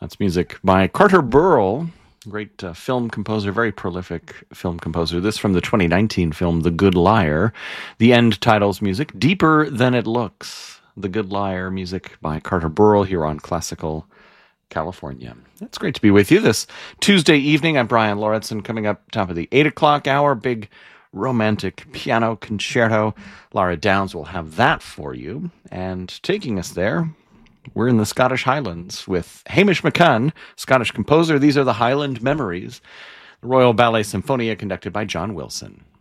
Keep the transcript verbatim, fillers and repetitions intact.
That's music by Carter Burwell, great uh, film composer, very prolific film composer. This from the twenty nineteen film The Good Liar. The end titles music, Deeper Than It Looks. The Good Liar, music by Carter Burwell here on Classical California. It's great to be with you this Tuesday evening. I'm Brian Lauritsen, coming up top of the eight o'clock hour, big romantic piano concerto. Lara Downs will have that for you. And taking us there, we're in the Scottish Highlands with Hamish McCunn, Scottish composer. These are the Highland Memories, the Royal Ballet Symphonia conducted by John Wilson.